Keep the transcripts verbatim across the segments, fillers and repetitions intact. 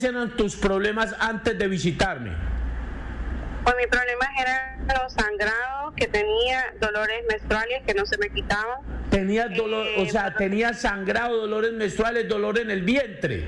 eran tus problemas antes de visitarme? Pues mis problemas eran los sangrados que tenía, dolores menstruales que no se me quitaban. Tenías dolor, eh, o sea, tenías sangrado, dolores menstruales, dolor en el vientre.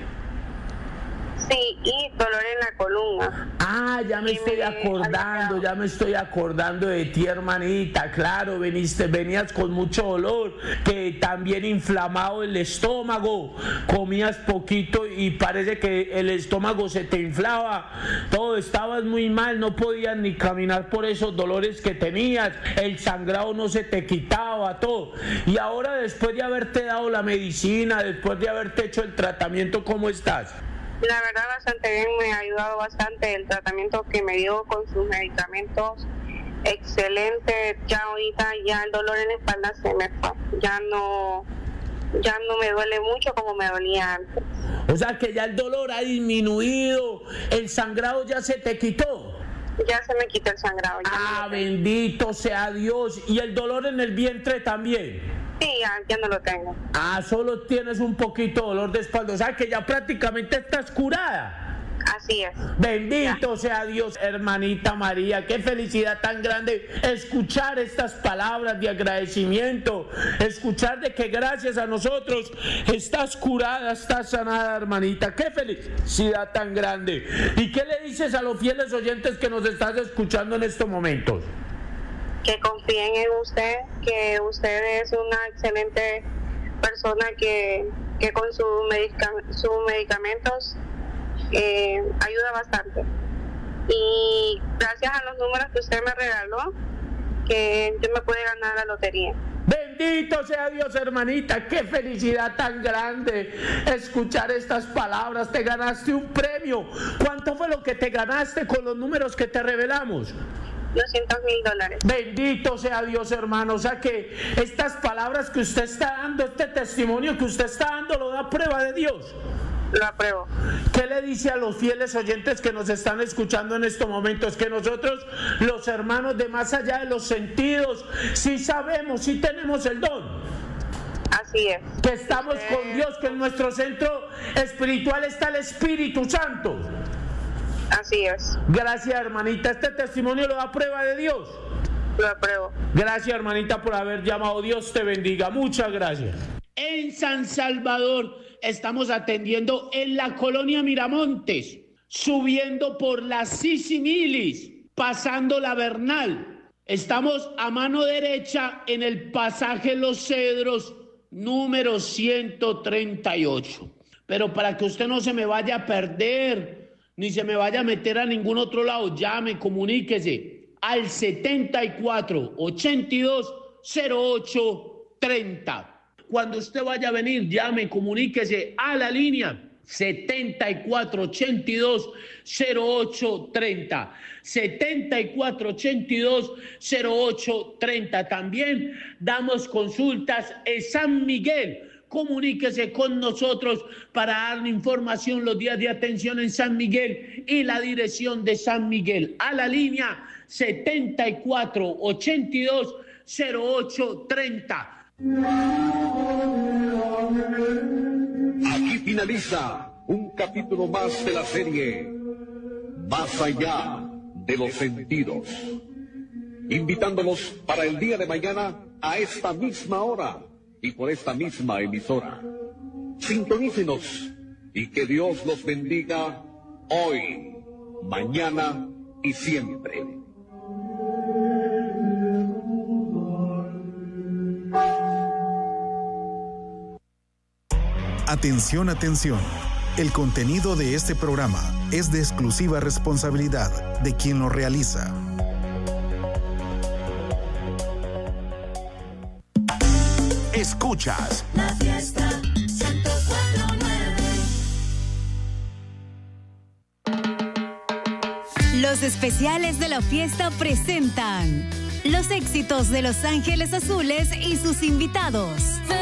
Sí, y dolor en la columna. Ah, ya me Y estoy me acordando, ya me estoy acordando de ti, hermanita. Claro, veniste, venías con mucho dolor, que también inflamado el estómago, comías poquito y parece que el estómago se te inflaba, todo, estabas muy mal, no podías ni caminar por esos dolores que tenías, el sangrado no se te quitaba, todo. Y ahora, después de haberte dado la medicina, después de haberte hecho el tratamiento, ¿cómo estás? La verdad, bastante bien, me ha ayudado bastante el tratamiento que me dio con sus medicamentos. Excelente, ya ahorita ya el dolor en la espalda se me fue, ya no, ya no me duele mucho como me dolía antes. O sea que ya el dolor ha disminuido, el sangrado ya se te quitó. Ya se me quitó el sangrado. Ya Ah, no bendito sea Dios. ¿Y el dolor en el vientre también? Sí, ya, ya no lo tengo. Ah, solo tienes un poquito de dolor de espalda, o sea que ya prácticamente estás curada. Así es. Bendito ya. sea Dios, hermanita María, qué felicidad tan grande escuchar estas palabras de agradecimiento, escuchar de que gracias a nosotros estás curada, estás sanada, hermanita, qué felicidad tan grande. ¿Y qué le dices a los fieles oyentes que nos estás escuchando en estos momentos? Que confíen en usted, que usted es una excelente persona que, que con sus medica, sus medicamentos eh, ayuda bastante. Y gracias a los números que usted me regaló, que yo me pude ganar la lotería. Bendito sea Dios, hermanita, qué felicidad tan grande escuchar estas palabras. Te ganaste un premio. ¿Cuánto fue lo que te ganaste con los números que te revelamos? doscientos mil dólares. Bendito sea Dios, hermano. O sea que estas palabras que usted está dando, este testimonio que usted está dando, lo da prueba de Dios. Lo apruebo. ¿Qué le dice a los fieles oyentes que nos están escuchando en estos momentos? Que nosotros, los hermanos de más allá de los sentidos, sí sabemos, sí tenemos el don. Así es. Que estamos eh... con Dios, que en nuestro centro espiritual está el Espíritu Santo. Así es. Gracias, hermanita. Este testimonio lo da prueba de Dios. Lo apruebo. Gracias, hermanita, por haber llamado. Dios te bendiga. Muchas gracias. En San Salvador estamos atendiendo en la colonia Miramontes, subiendo por la Sisimilis, pasando la Bernal. Estamos a mano derecha en el pasaje Los Cedros, número ciento treinta y ocho. Pero para que usted no se me vaya a perder, ni se me vaya a meter a ningún otro lado, llame, comuníquese al setenta y cuatro, ochenta y dos, cero ocho, treinta. Cuando usted vaya a venir, llame, comuníquese a la línea setenta y cuatro, ochenta y dos, cero ocho, treinta. setenta y cuatro, ochenta y dos, cero ocho, treinta. También damos consultas en San Miguel. Comuníquese con nosotros para darle información los días de atención en San Miguel y la dirección de San Miguel. A la línea setenta y cuatro, ochenta y dos, cero ocho, treinta. Aquí finaliza un capítulo más de la serie Más allá de los sentidos. Invitándolos para el día de mañana a esta misma hora y por esta misma emisora. Sintonícenos y que Dios los bendiga hoy, mañana y siempre. Atención, atención. El contenido de este programa es de exclusiva responsabilidad de quien lo realiza. Escuchas La Fiesta ciento cuatro punto nueve. Los especiales de La Fiesta presentan los éxitos de Los Ángeles Azules y sus invitados.